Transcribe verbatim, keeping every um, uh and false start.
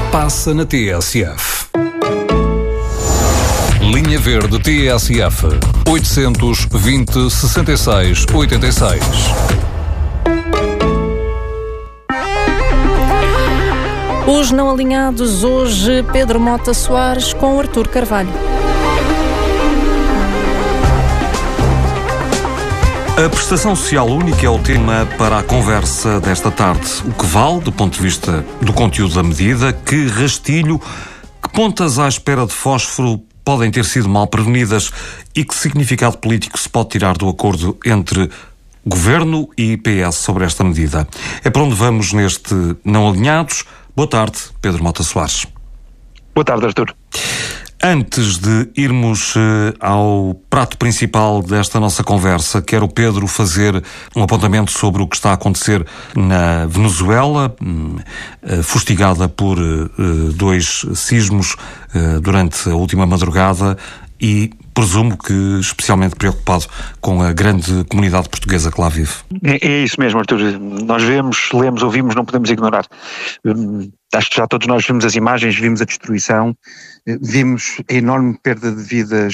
passa na T S F. Linha Verde T S F oitocentos e vinte, sessenta e seis, oitenta e seis. Os não alinhados hoje, Pedro Mota Soares com Artur Carvalho. A prestação social única é o tema para a conversa desta tarde. O que vale, do ponto de vista do conteúdo da medida, que rastilho, que pontas à espera de fósforo podem ter sido mal prevenidas e que significado político se pode tirar do acordo entre Governo e P S sobre esta medida. É para onde vamos neste Não Alinhados. Boa tarde, Pedro Mota Soares. Boa tarde, Artur. Antes de irmos uh, ao prato principal desta nossa conversa, quero, Pedro, fazer um apontamento sobre o que está a acontecer na Venezuela, uh, fustigada por uh, dois sismos uh, durante a última madrugada e presumo que especialmente preocupado com a grande comunidade portuguesa que lá vive. É, é isso mesmo, Artur. Nós vemos, lemos, ouvimos, não podemos ignorar. Hum, acho que já todos nós vimos as imagens, vimos a destruição, vimos a enorme perda de vidas